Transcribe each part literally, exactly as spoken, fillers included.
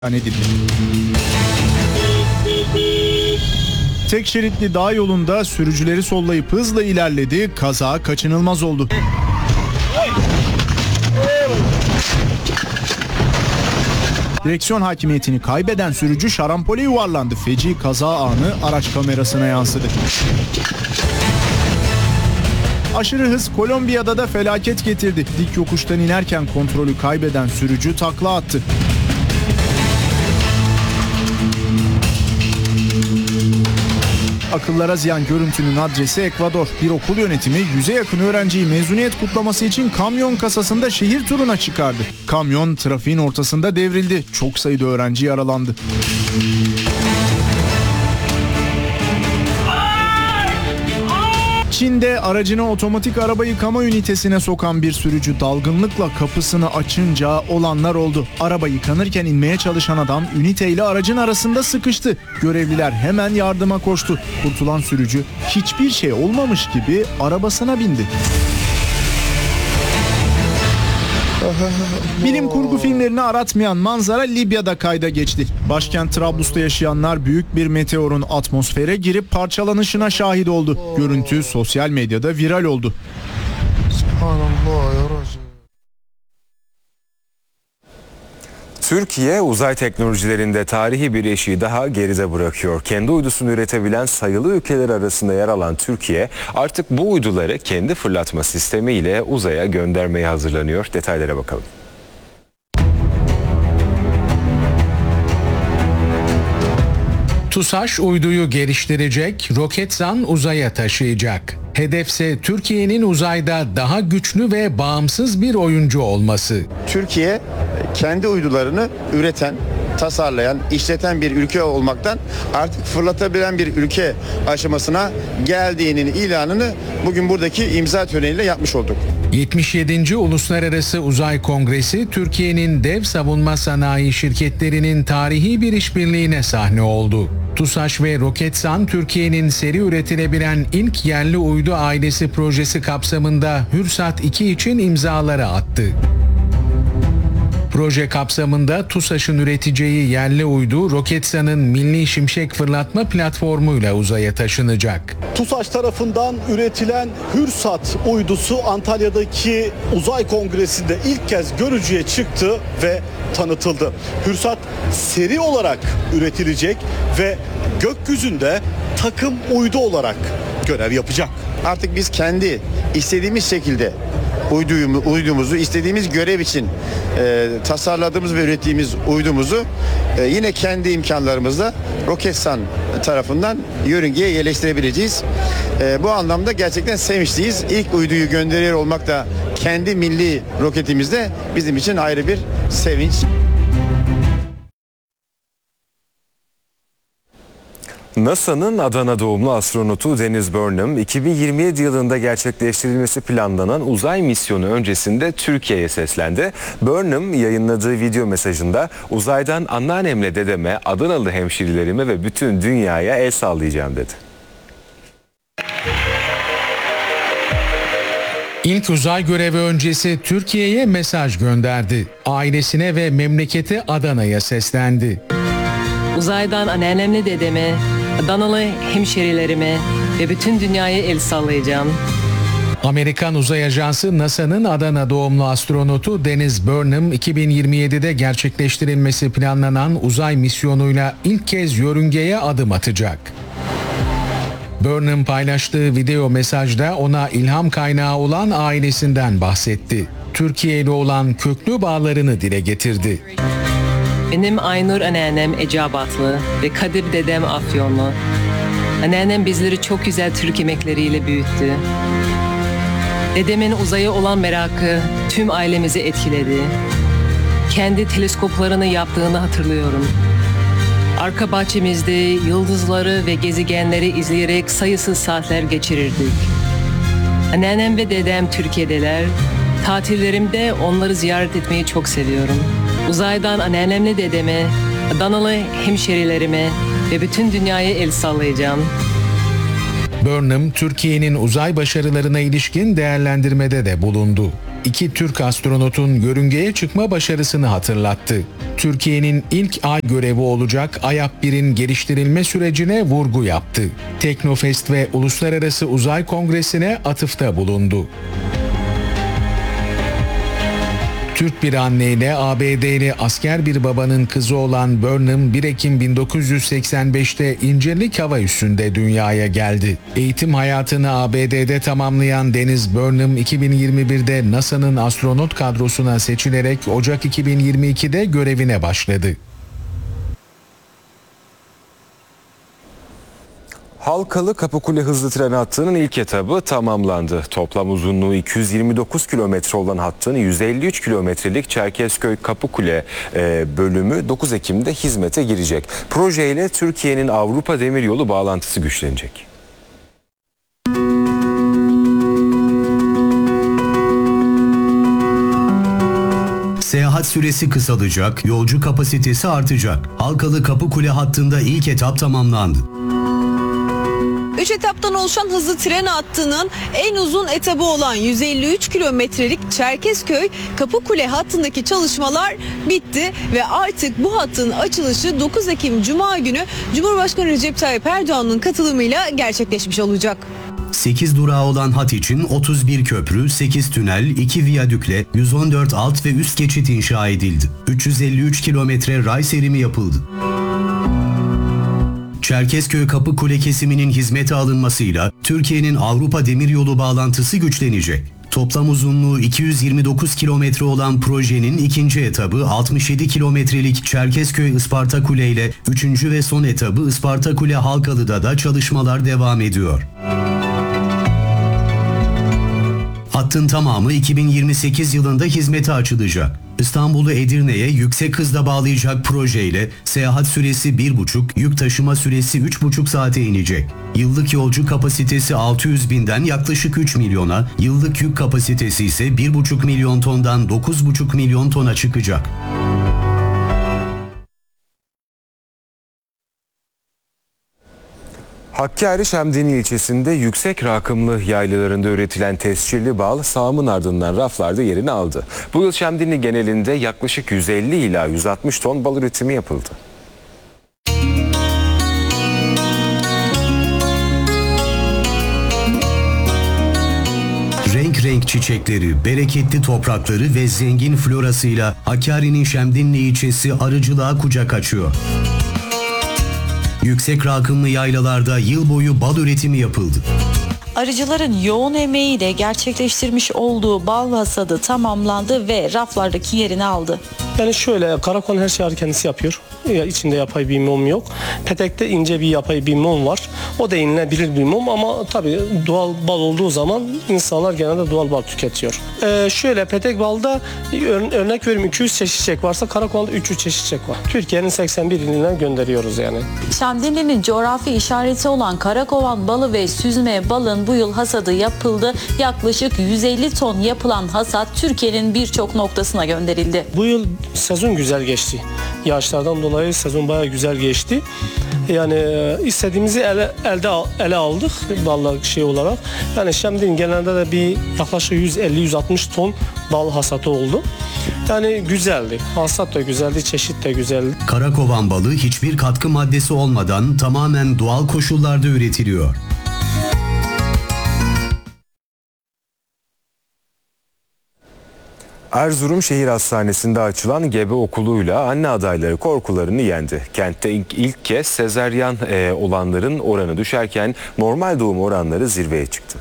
edildi. Tek şeritli dağ yolunda sürücüleri sollayıp hızla ilerledi, kaza kaçınılmaz oldu. Direksiyon hakimiyetini kaybeden sürücü şarampole yuvarlandı. Feci kaza anı araç kamerasına yansıdı. Aşırı hız Kolombiya'da da felaket getirdi. Dik yokuştan inerken kontrolü kaybeden sürücü takla attı. Akıllara ziyan görüntünün adresi Ekvador. Bir okul yönetimi yüze yakın öğrenciyi mezuniyet kutlaması için kamyon kasasında şehir turuna çıkardı. Kamyon trafiğin ortasında devrildi. Çok sayıda öğrenci yaralandı. Çin'de aracını otomatik araba yıkama ünitesine sokan bir sürücü dalgınlıkla kapısını açınca olanlar oldu. Araba yıkanırken inmeye çalışan adam üniteyle aracın arasında sıkıştı. Görevliler hemen yardıma koştu. Kurtulan sürücü hiçbir şey olmamış gibi arabasına bindi. Bilim kurgu filmlerini aratmayan manzara Libya'da kayda geçti. Başkent Trablus'ta yaşayanlar büyük bir meteorun atmosfere girip parçalanışına şahit oldu. Görüntü sosyal medyada viral oldu. Türkiye uzay teknolojilerinde tarihi bir eşiği daha geride bırakıyor. Kendi uydusunu üretebilen sayılı ülkeler arasında yer alan Türkiye artık bu uyduları kendi fırlatma sistemiyle uzaya göndermeye hazırlanıyor. Detaylara bakalım. TUSAŞ uyduyu geliştirecek, Roketsan uzaya taşıyacak. Hedefse Türkiye'nin uzayda daha güçlü ve bağımsız bir oyuncu olması. Türkiye kendi uydularını üreten, tasarlayan, işleten bir ülke olmaktan artık fırlatabilen bir ülke aşamasına geldiğinin ilanını bugün buradaki imza töreniyle yapmış olduk. yetmiş yedinci Uluslararası Uzay Kongresi Türkiye'nin dev savunma sanayi şirketlerinin tarihi bir işbirliğine sahne oldu. TUSAŞ ve Roketsan Türkiye'nin seri üretilebilen ilk yerli uydu ailesi projesi kapsamında Hürsat iki için imzaları attı. Proje kapsamında TUSAŞ'ın üreteceği yerli uydu Roketsan'ın Milli Şimşek Fırlatma Platformu'yla uzaya taşınacak. TUSAŞ tarafından üretilen Hürsat uydusu Antalya'daki uzay kongresinde ilk kez görücüye çıktı ve tanıtıldı. Hürsat seri olarak üretilecek ve gökyüzünde takım uydu olarak görev yapacak. Artık biz kendi istediğimiz şekilde Uyduğumu, uydumuzu istediğimiz görev için e, tasarladığımız ve ürettiğimiz uydumuzu e, yine kendi imkanlarımızla Roketsan tarafından yörüngeye yerleştirebileceğiz. E, bu anlamda gerçekten sevinçliyiz. İlk uyduyu gönderiyor olmak da kendi milli roketimizde bizim için ayrı bir sevinç. NASA'nın Adana doğumlu astronotu Deniz Burnham, iki bin yirmi yedi yılında gerçekleştirilmesi planlanan uzay misyonu öncesinde Türkiye'ye seslendi. Burnham yayınladığı video mesajında uzaydan anneannemle dedeme, Adanalı hemşerilerime ve bütün dünyaya el sallayacağım dedi. İlk uzay görevi öncesi Türkiye'ye mesaj gönderdi. Ailesine ve memleketi Adana'ya seslendi. Uzaydan anneannemle dedeme, Adanalı hemşerilerime ve bütün dünyaya el sallayacağım. Amerikan Uzay Ajansı NASA'nın Adana doğumlu astronotu Deniz Burnham, iki bin yirmi yedide gerçekleştirilmesi planlanan uzay misyonuyla ilk kez yörüngeye adım atacak. Burnham paylaştığı video mesajda ona ilham kaynağı olan ailesinden bahsetti. Türkiye ile olan köklü bağlarını dile getirdi. Benim Aynur anneannem Eceabatlı ve Kadir dedem Afyonlu. Anneannem bizleri çok güzel Türk yemekleriyle büyüttü. Dedemin uzaya olan merakı tüm ailemizi etkiledi. Kendi teleskoplarını yaptığını hatırlıyorum. Arka bahçemizde yıldızları ve gezegenleri izleyerek sayısız saatler geçirirdik. Anneannem ve dedem Türkiye'deler. Tatillerimde onları ziyaret etmeyi çok seviyorum. Uzaydan anneannemle dedeme, Adanalı hemşerilerime ve bütün dünyaya el sallayacağım. Burnham, Türkiye'nin uzay başarılarına ilişkin değerlendirmede de bulundu. iki Türk astronotun yörüngeye çıkma başarısını hatırlattı. Türkiye'nin ilk ay görevi olacak Ayap bir'in geliştirilme sürecine vurgu yaptı. Teknofest ve Uluslararası Uzay Kongresi'ne atıfta bulundu. Türk bir anneyle A B D'li asker bir babanın kızı olan Burnham bir Ekim bin dokuz yüz seksen beşte İncirlik Hava Üssü'nde dünyaya geldi. Eğitim hayatını A B D'de tamamlayan Deniz Burnham iki bin yirmi birde NASA'nın astronot kadrosuna seçilerek Ocak iki bin yirmi ikide görevine başladı. Halkalı Kapıkule hızlı tren hattının ilk etabı tamamlandı. Toplam uzunluğu iki yüz yirmi dokuz kilometre olan hattın yüz elli üç kilometrelik Çerkezköy Kapıkule e, bölümü dokuz Ekim'de hizmete girecek. Projeyle Türkiye'nin Avrupa Demiryolu bağlantısı güçlenecek. Seyahat süresi kısalacak, yolcu kapasitesi artacak. Halkalı Kapıkule hattında ilk etap tamamlandı. Üç etaptan oluşan hızlı tren hattının en uzun etabı olan yüz elli üç kilometrelik Çerkezköy Kapıkule hattındaki çalışmalar bitti ve artık bu hattın açılışı dokuz Ekim Cuma günü Cumhurbaşkanı Recep Tayyip Erdoğan'ın katılımıyla gerçekleşmiş olacak. sekiz durağı olan hat için otuz bir köprü, sekiz tünel, iki viyadükle yüz on dört alt ve üst geçit inşa edildi. üç yüz elli üç kilometre ray serimi yapıldı. Çerkezköy Kapıkule kesiminin hizmete alınmasıyla Türkiye'nin Avrupa Demiryolu bağlantısı güçlenecek. Toplam uzunluğu iki yüz yirmi dokuz kilometre olan projenin ikinci etabı altmış yedi kilometrelik Çerkezköy Isparta Kule ile üçüncü ve son etabı Isparta Kule Halkalı'da da çalışmalar devam ediyor. Hattın tamamı iki bin yirmi sekiz yılında hizmete açılacak. İstanbul'u Edirne'ye yüksek hızla bağlayacak projeyle seyahat süresi bir buçuk, yük taşıma süresi üç buçuk saate inecek. Yıllık yolcu kapasitesi altı yüz binden yaklaşık üç milyona, yıllık yük kapasitesi ise bir buçuk milyon tondan dokuz buçuk milyon tona çıkacak. Hakkari Şemdinli ilçesinde yüksek rakımlı yaylalarında üretilen tescilli bal sağımın ardından raflarda yerini aldı. Bu yıl Şemdinli genelinde yaklaşık yüz elli ila yüz altmış ton bal üretimi yapıldı. Renk renk çiçekleri, bereketli toprakları ve zengin florasıyla Hakkari'nin Şemdinli ilçesi arıcılığa kucak açıyor. Yüksek rakımlı yaylalarda yıl boyu bal üretimi yapıldı. Arıcıların yoğun emeğiyle gerçekleştirmiş olduğu bal hasadı tamamlandı ve raflardaki yerini aldı. Yani şöyle, karakol her şeyi kendisi yapıyor. Ya içinde yapay bir mum yok. Petekte ince bir yapay bir mum var. O da yenilebilir bir mum ama tabii doğal bal olduğu zaman insanlar genelde doğal bal tüketiyor. Ee, şöyle petek balda ör- örnek veriyorum iki yüz çeşit çiçek varsa karakolda üç yüz çeşit çiçek var. Türkiye'nin seksen bir ilinden gönderiyoruz yani. Şemdinli'nin coğrafi işareti olan Karakovan balı ve süzme balın bu yıl hasadı yapıldı. Yaklaşık yüz elli ton yapılan hasat Türkiye'nin birçok noktasına gönderildi. Bu yıl sezon güzel geçti. Yağışlardan dolayı sezon bayağı güzel geçti. Yani istediğimizi ele, elde ele aldık balla şey olarak. Yani Şemdinli genelde de bir yaklaşık yüz elli yüz altmış ton bal hasatı oldu. Yani güzeldi. Hasat da güzeldi, çeşit de güzeldi. Karakovan balı hiçbir katkı maddesi olmadan tamamen doğal koşullarda üretiliyor. Erzurum Şehir Hastanesi'nde açılan gebe okuluyla anne adayları korkularını yendi. Kentte ilk, ilk kez sezaryen e, olanların oranı düşerken normal doğum oranları zirveye çıktı.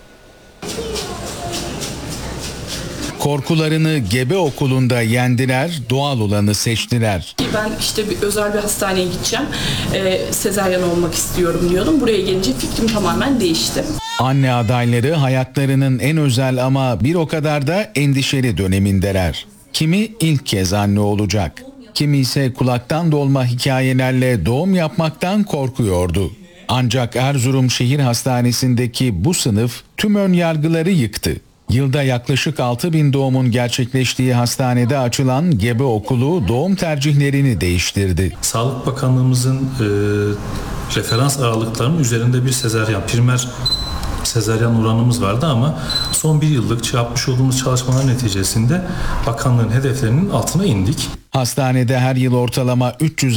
Korkularını gebe okulunda yendiler, doğal olanı seçtiler. Ben işte bir özel bir hastaneye gideceğim, e, sezaryen olmak istiyorum diyordum. Buraya gelince fikrim tamamen değişti. Anne adayları hayatlarının en özel ama bir o kadar da endişeli dönemindeler. Kimi ilk kez anne olacak, kimi ise kulaktan dolma hikayelerle doğum yapmaktan korkuyordu. Ancak Erzurum Şehir Hastanesi'ndeki bu sınıf tüm ön yargıları yıktı. Yılda yaklaşık altı bin doğumun gerçekleştiği hastanede açılan gebe okulu doğum tercihlerini değiştirdi. Sağlık Bakanlığımızın e, referans aralıklarının üzerinde bir sezaryen, primer sezaryen oranımız vardı ama son bir yıllık yapmış olduğumuz çalışmalar neticesinde bakanlığın hedeflerinin altına indik. Hastanede her yıl ortalama üç yüz